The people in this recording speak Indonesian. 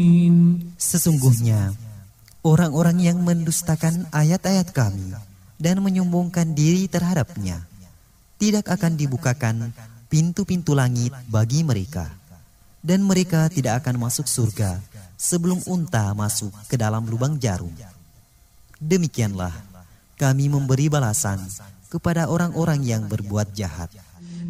Sesungguhnya orang-orang yang mendustakan ayat-ayat kami dan menyombongkan diri terhadapnya, tidak akan dibukakan pintu-pintu langit bagi mereka, dan mereka tidak akan masuk surga sebelum unta masuk ke dalam lubang jarum. Demikianlah kami memberi balasan kepada orang-orang yang berbuat jahat.